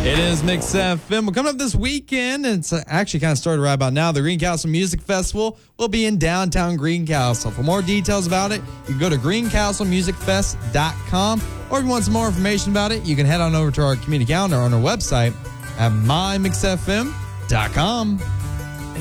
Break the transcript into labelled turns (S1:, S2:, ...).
S1: It is Mix FM. We're coming up this weekend, and it's actually kind of started right about now. The Greencastle Music Festival will be in downtown Greencastle. For more details about it, you can go to greencastlemusicfest.com, or if you want some more information about it, you can head on over to our community calendar on our website at mymixfm.com.